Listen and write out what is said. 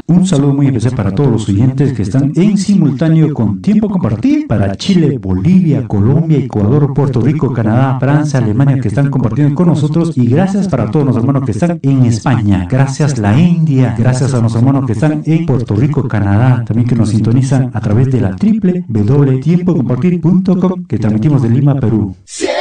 Un saludo muy especial para todos los oyentes que están en simultáneo con Tiempo Compartir para Chile, Bolivia, Colombia, Ecuador, Puerto Rico, Canadá, Francia, Alemania, que están compartiendo con nosotros. Y gracias para todos los hermanos que están en España. Gracias la India. Gracias a los hermanos que están en Puerto Rico, Canadá. También que nos sintonizan a través de la www.tiempocompartir.com que transmitimos de Lima, Perú. Sí.